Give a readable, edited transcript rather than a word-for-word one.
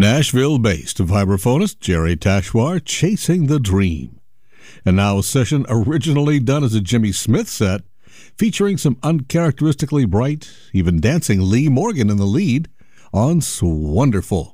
Nashville-based vibraphonist Jerry Tashwar, Chasing the Dream. And now a session originally done as a Jimmy Smith set, featuring some uncharacteristically bright, even dancing Lee Morgan in the lead on Swonderful.